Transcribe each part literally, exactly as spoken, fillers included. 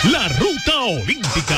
La Ruta Olímpica.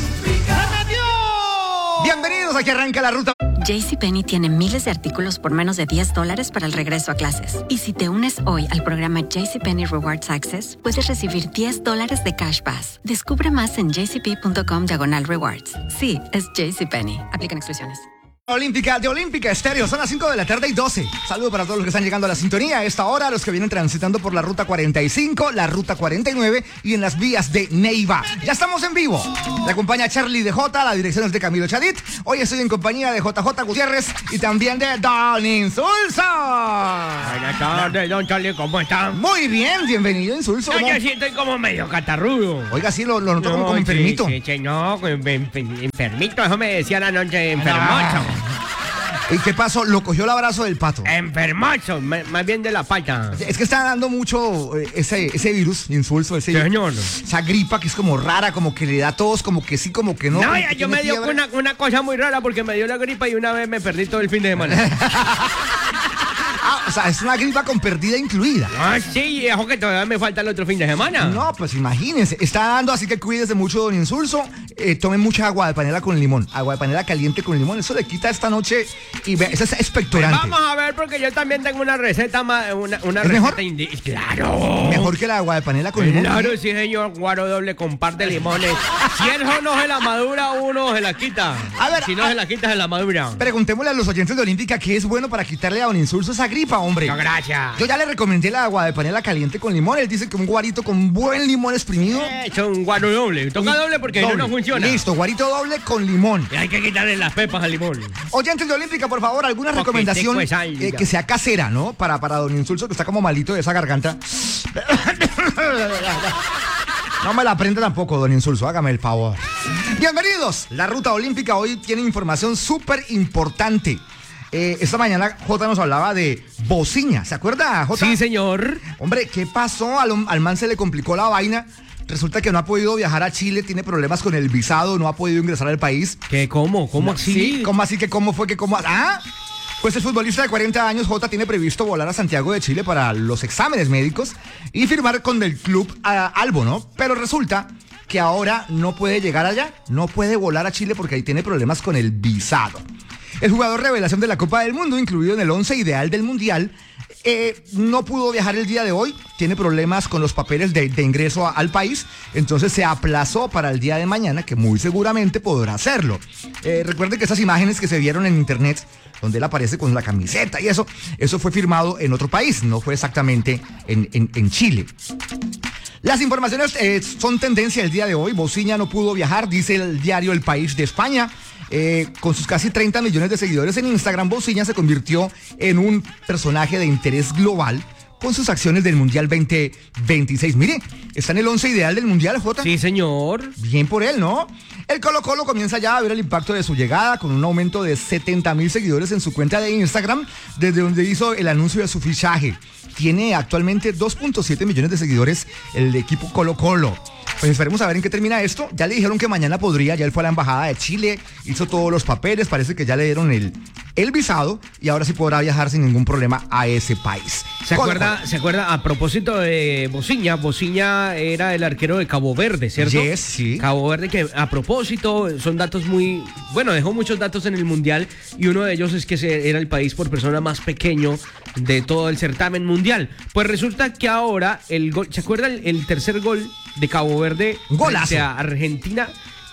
Bienvenidos, aquí arranca la ruta. JCPenney tiene miles de artículos por menos de diez dólares para el regreso a clases. Y si te unes hoy al programa JCPenney Rewards Access, puedes recibir diez dólares de Cash Pass. Descubre más en jcp.com diagonal rewards. Sí, es JCPenney. Aplican exclusiones. Olímpica de Olímpica Estéreo, son las cinco de la tarde y doce. Saludos para todos los que están llegando a la sintonía a esta hora, los que vienen transitando por la ruta cuarenta y cinco, la ruta cuarenta y nueve y en las vías de Neiva. Ya estamos en vivo. Me acompaña Charlie D J, la dirección es de Camilo Chadit. Hoy estoy en compañía de J J Gutiérrez y también de Don Insulso. Buenas tardes, don Charlie, ¿cómo están? Muy bien, bienvenido Insulso. No, ¿no? yo siento como medio catarrudo. Oiga, sí, lo, lo noto como, como sí, enfermito. Sí, sí, no, enfermito, eso me decía la noche, enfermoso. ¿Y qué pasó? Lo cogió el abrazo del pato. Enfermoso, más bien de la pata. Es que está dando mucho eh, ese, ese virus, Insulso, ese, Sí, señor. esa gripa que es como rara, como que le da tos, como que sí, como que no. No, como ya, que yo tiene me dio fiebre. una, una cosa muy rara porque me dio la gripa y una vez me perdí todo el fin de semana. Ah, o sea, es una gripa con pérdida incluida. Ah, sí, ojo que todavía me falta el otro fin de semana. No, pues imagínense, está dando, así que cuídese mucho, don Insulso. Eh, tomen mucha agua de panela con limón, agua de panela caliente con limón, eso le quita esta noche y ve, eso es expectorante. Vamos a ver, porque yo también tengo una receta más, una, una ¿Es receta mejor? indi- Claro. Mejor que el agua de panela con limón. Claro, sí, señor. Guaro doble con par de limones. Si eso no se la madura, uno se la quita. A ver, si no a- se la quita, se la madura. Preguntémosle a los oyentes de Olímpica qué es bueno para quitarle a don Insulso esa gripa, hombre. No, gracias. Yo ya le recomendé el agua de panela caliente con limón. Él dice que un guarito con buen limón exprimido. Eh, Eso es un guaro doble. Toca Un- doble porque no, no funciona. Listo, guarito doble con limón. Y hay que quitarle las pepas al limón. Oyentes de Olímpica, por favor, alguna Porque recomendación te cuesta el- eh, que sea casera, ¿no? Para, para don Insulso, que está como malito de esa garganta. No me la prenda tampoco, don Insulso, hágame el favor. Bienvenidos. La ruta olímpica hoy tiene información súper importante. Eh, esta mañana Jota nos hablaba de Bociña. ¿Se acuerda, Jota? Sí, señor. Hombre, ¿qué pasó? Al, al man se le complicó la vaina. Resulta que no ha podido viajar a Chile, tiene problemas con el visado, no ha podido ingresar al país. ¿Qué? ¿Cómo? ¿Cómo No, así? Sí, ¿cómo así que cómo fue que cómo? Ah, pues el futbolista de cuarenta años, Jota, tiene previsto volar a Santiago de Chile para los exámenes médicos y firmar con el club uh, Albo, ¿no? Pero resulta que ahora no puede llegar allá, no puede volar a Chile porque ahí tiene problemas con el visado. El jugador revelación de la Copa del Mundo, incluido en el once ideal del Mundial, eh, no pudo viajar el día de hoy, tiene problemas con los papeles de, de ingreso a, al país, entonces se aplazó para el día de mañana, que muy seguramente podrá hacerlo. Eh, recuerden que esas imágenes que se vieron en internet, donde él aparece con la camiseta y eso, eso fue firmado en otro país, no fue exactamente en, en, en Chile. Las informaciones eh, son tendencia el día de hoy. Bociña no pudo viajar, dice el diario El País de España. Eh, con sus casi treinta millones de seguidores en Instagram, Bociña se convirtió en un personaje de interés global con sus acciones del Mundial veinte veintiséis. Mire, está en el once ideal del Mundial, Jota. Sí, señor. Bien por él, ¿no? El Colo Colo comienza ya a ver el impacto de su llegada con un aumento de setenta mil seguidores en su cuenta de Instagram, desde donde hizo el anuncio de su fichaje. Tiene actualmente dos punto siete millones de seguidores el equipo Colo Colo. Pues esperemos a ver en qué termina esto. Ya le dijeron que mañana podría, ya él fue a la embajada de Chile, hizo todos los papeles, parece que ya le dieron el, el visado y ahora sí podrá viajar sin ningún problema a ese país. ¿Se Colo acuerda, Colo. ¿Se acuerda? A propósito de Bociña, Bociña era el arquero de Cabo Verde, ¿cierto? Yes, sí. Cabo Verde, que a propósito son datos muy... Bueno, dejó muchos datos en el Mundial y uno de ellos es que se- era el país por persona más pequeño de todo el certamen mundial. Pues resulta que ahora el gol... ¿Se acuerda el, el tercer gol de Cabo Verde Golazo. frente a Argentina?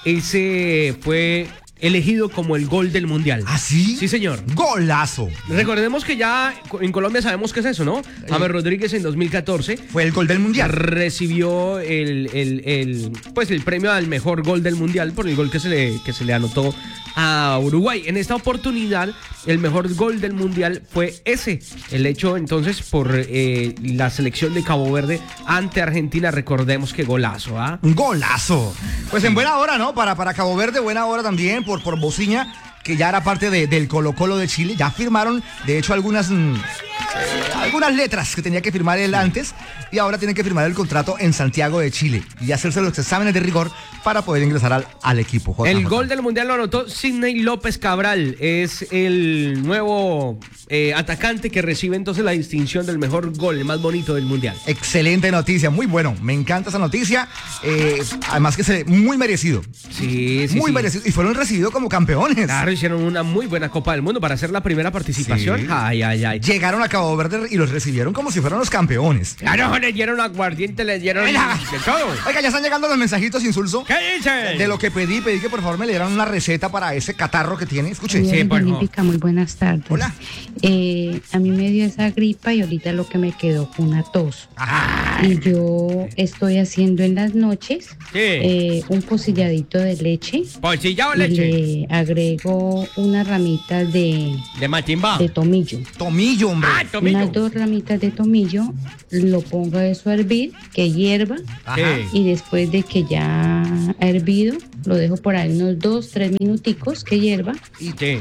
Ese fue elegido como el gol del Mundial. ¿Ah, sí? Sí, señor. Golazo. Recordemos que ya en Colombia sabemos qué es eso, ¿no? James Rodríguez en dos mil catorce Fue el gol del Mundial. recibió el, el, el, pues el premio al mejor gol del Mundial por el gol que se le, que se le anotó a Uruguay. En esta oportunidad, el mejor gol del Mundial fue ese, el hecho entonces por eh, la selección de Cabo Verde ante Argentina. Recordemos que golazo, ¿ah? Un golazo. Pues en buena hora, ¿no? Para, para Cabo Verde, buena hora también por, por Bociña, que ya era parte de, del Colo Colo de Chile. Ya firmaron, de hecho, algunas, mm, eh, algunas letras que tenía que firmar él antes y ahora tiene que firmar el contrato en Santiago de Chile y hacerse los exámenes de rigor para poder ingresar al, al equipo. J J. El gol del Mundial lo anotó Sidney López Cabral. Es el nuevo eh, atacante que recibe entonces la distinción del mejor gol, el más bonito del Mundial. Excelente noticia, muy bueno. Me encanta esa noticia. Eh, además que se muy merecido. Sí, sí, Muy sí. merecido. Y fueron recibidos como campeones. Claro, hicieron una muy buena Copa del Mundo para hacer la primera participación. Sí. Ay, ay, ay. Llegaron a Cabo Verde y los recibieron como si fueran los campeones. Claro, les dieron aguardiente, les dieron Oiga. de todo. Oiga, ya están llegando los mensajitos insulso. ¿Qué dicen? De lo que pedí, pedí que por favor me le dieran una receta para ese catarro que tiene. Escuche. Sí, Señora por favor. Olímpica, muy buenas tardes. Hola. Eh, a mí me dio esa gripa y ahorita lo que me quedó fue una tos. Ay. Y yo estoy haciendo en las noches Sí. eh, un pocilladito de leche Pocillado y leche. le agrego unas ramitas de, De matimba. de tomillo. Tomillo, hombre. Ah, tomillo. Unas dos ramitas de tomillo, lo pongo a eso a hervir, que hierva. Ajá. Sí. Y después de que ya ha hervido, lo dejo por ahí unos dos, tres minuticos que hierva. Y, Sí.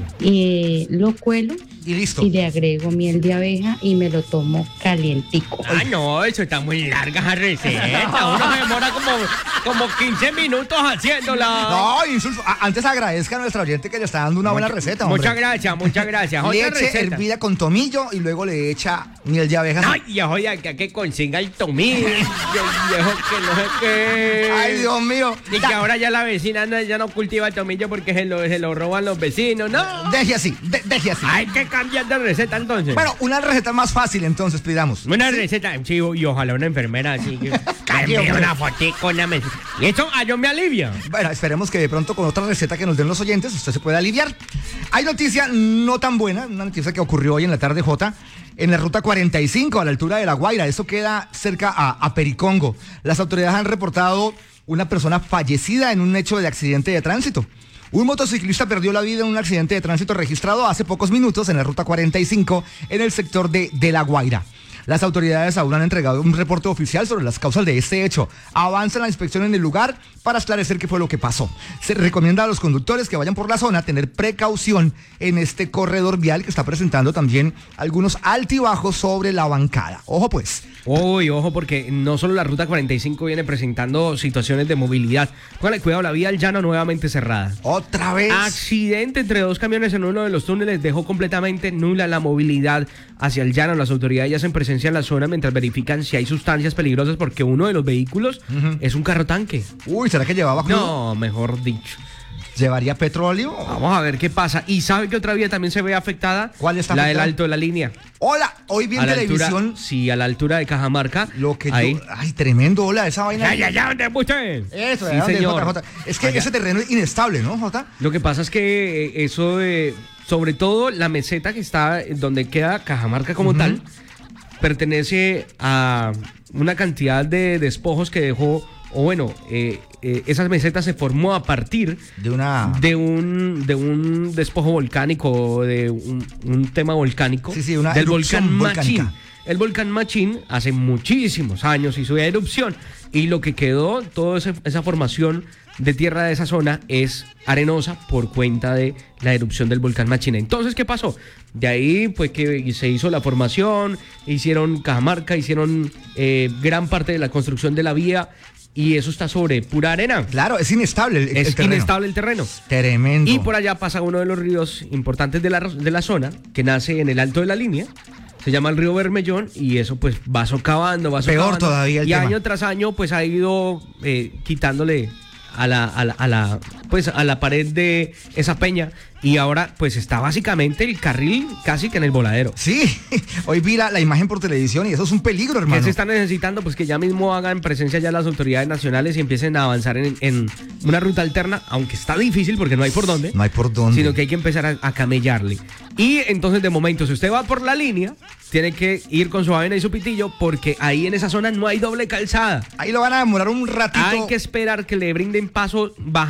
Y lo cuelo y listo. y le agrego miel de abeja y me lo tomo calientico. Ah, no, eso está muy larga esa receta. Uno se demora como, como quince minutos haciéndola. No, insulso. A- Antes agradezca a nuestra oyente que le está dando una buena receta, hombre. Muchas gracias, muchas gracias. Otra Leche receta. hervida con tomillo y luego le echa miel de abejas. Ay, ya oye, que, que consiga el tomillo, el viejo que no sé qué. Ay, Dios mío. Y que ahora ya la vecina no, ya no cultiva el tomillo porque se lo, se lo roban los vecinos, ¿no? Deje así, de- deje así. Hay que cambiar de receta entonces. Bueno, una receta más fácil entonces, pidamos. Una receta, sí, y ojalá una enfermera así que Cállate, me envíe hombre. una fotico, una mes- Y eso a yo me alivia. Bueno, esperemos que de pronto con otra receta que nos den los oyentes usted se pueda aliviar. Hay noticia no tan buena, una noticia que ocurrió hoy en la tarde, J, en la ruta cuarenta y cinco a la altura de La Guaira. Esto queda cerca a, a Pericongo. Las autoridades han reportado una persona fallecida en un hecho de accidente de tránsito. Un motociclista perdió la vida en un accidente de tránsito registrado hace pocos minutos en la ruta cuarenta y cinco en el sector de, de La Guaira. Las autoridades aún han entregado un reporte oficial sobre las causas de este hecho. Avanza la inspección en el lugar para esclarecer qué fue lo que pasó. Se recomienda a los conductores que vayan por la zona tener precaución en este corredor vial que está presentando también algunos altibajos sobre la bancada. Ojo pues. Uy, ojo, porque no solo la ruta cuarenta y cinco viene presentando situaciones de movilidad. Póngale cuidado, la vía al llano nuevamente cerrada. Otra vez. Accidente entre dos camiones en uno de los túneles dejó completamente nula la movilidad hacia el llano. Las autoridades ya hacen presencia en la zona mientras verifican si hay sustancias peligrosas porque uno de los vehículos Ujú. es un carro tanque. Uy, ¿será que llevaba crudo? No, mejor dicho. ¿Llevaría petróleo? Vamos a ver qué pasa. ¿Y sabe que otra vía también se ve afectada? ¿Cuál está La del afectada? alto de la línea. Hola, hoy vi en A la altura, televisión sí, a la altura de Cajamarca. lo que ahí. yo... Ay, tremendo, hola, esa vaina. ¡Ay, ay, ay! ¿Dónde es usted? Eso, Sí, ¿de dónde es, señor. J J? Es que Allá. ese terreno es inestable, ¿no, Jota? Lo que pasa es que eh, eso de, sobre todo la meseta que está eh, donde queda Cajamarca como Ujú. tal, pertenece a una cantidad de despojos que dejó, o bueno, eh, eh, esas mesetas se formó a partir De una... de un de un despojo volcánico, de un, un tema volcánico, Sí, sí, una del erupción volcán volcánica. Machín. El volcán Machín hace muchísimos años hizo erupción y lo que quedó, toda esa, esa formación de tierra de esa zona es arenosa por cuenta de la erupción del volcán Machín. Entonces, ¿qué pasó? De ahí pues que se hizo la formación, hicieron Cajamarca, hicieron eh, gran parte de la construcción de la vía y eso está sobre pura arena. Claro, es inestable el, el Es terreno. inestable el terreno. Tremendo. Y por allá pasa uno de los ríos importantes de la, de la zona, que nace en el alto de la línea. Se llama el río Bermellón y eso pues va socavando, va Peor socavando. todavía el y tema. año tras año pues ha ido eh, quitándole a la, a la, a la, pues a la pared de esa peña y ahora pues está básicamente el carril casi que en el voladero. Sí, hoy vi la, la imagen por televisión y eso es un peligro, ¿Qué hermano. se está necesitando? Pues que ya mismo hagan presencia ya las autoridades nacionales y empiecen a avanzar en, en una ruta alterna, aunque está difícil porque no hay por dónde. No hay por dónde. Sino que hay que empezar a, a camellarle. Y entonces, de momento, si usted va por la línea, tiene que ir con su avena y su pitillo, porque ahí en esa zona no hay doble calzada. Ahí lo van a demorar un ratito. Hay que esperar que le brinden paso bajando o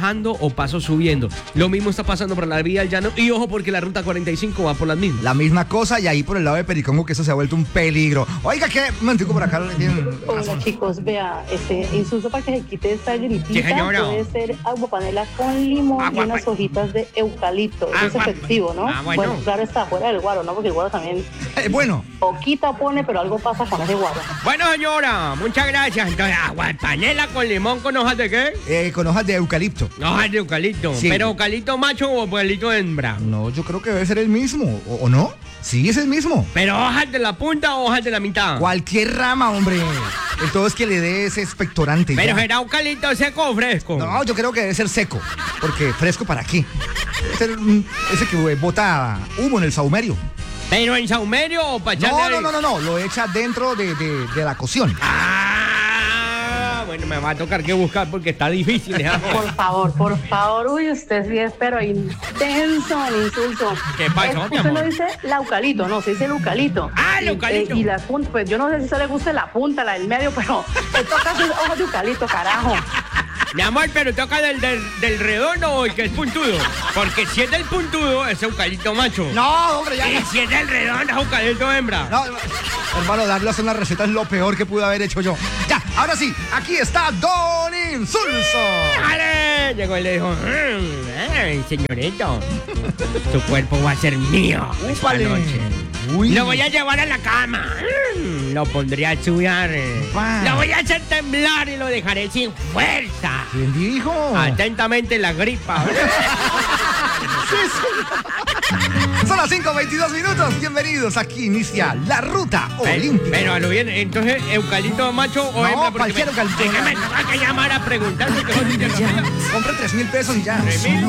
paso subiendo. Lo mismo está pasando por la vía del llano y ojo porque la ruta cuarenta y cinco va por las mismas. La misma cosa y ahí por el lado de Pericongo que eso se ha vuelto un peligro. Oiga, ¿qué? Un momentico por acá. Hola chicos, vea, este insulso para que se quite esta gripita Sí, señora. puede ser aguapanela con limón Agua- y unas hojitas de eucalipto. Eso es Agua- efectivo, ¿no? Ah, bueno. claro está, fuera del guaro, ¿no? Porque el guaro también Eh, bueno, poquita pone, pero algo pasa con ese guaro. Bueno, señora, muchas gracias. Entonces, agua de panela con limón con hojas de qué? eh, con hojas de eucalipto. Hojas de eucalipto. Sí. ¿Pero eucalipto macho o eucalipto hembra? No, yo creo que debe ser el mismo. ¿O, o no? Sí, es el mismo. ¿Pero hojas de la punta o hojas de la mitad? Cualquier rama, hombre. El todo es que le dé ese expectorante. y ¿Pero ya. será eucalipto seco o fresco? No, yo creo que debe ser seco. Porque fresco, ¿para qué? Debe ser mm, ese que eh, bota humo en el saumerio. ¿Pero en saumerio o para No, no, no, no, no. Lo echa dentro de, de, de la cocción. Ah, bueno, me va a tocar que buscar porque está difícil. ¿eh? Por favor, por favor, uy, usted sí es pero intenso el insulto. ¿Qué pasó, Es- mi Usted amor? no dice la eucalipto, no, se dice el eucalipto. Ah, el Y, eucalipto. eh, Y, las puntas, pues yo no sé si a usted le gusta la punta, la del medio, pero me toca sus ojos de eucalipto, carajo. Mi amor, pero toca del, del, del redondo o el que es puntudo. Porque si es del puntudo, es eucalipto macho. No, hombre, ya. Y si es del redondo, es eucalipto hembra. No, hermano, darle a hacer una receta es lo peor que pude haber hecho yo. Ya, ahora sí, aquí está Don Insulso. ¡Ale! Llegó y le dijo, "Mm, eh, señorito, tu cuerpo va a ser mío esta Úpale. noche. Uy. Lo voy a llevar a la cama. Mm, Lo pondré a estudiar. Upa. Lo voy a hacer temblar y lo dejaré sin fuerza. ¿Quién dijo? Atentamente la gripa. Son las cinco veintidós minutos. Bienvenidos. Aquí inicia la ruta olímpica. Pero a lo bien, entonces, ¿eucalipto macho o No, hembra? Porque cualquier me- eucalipto. es que me tengo que llamar a preguntar porque son Compre tres mil pesos y ya. ¿Tres mil?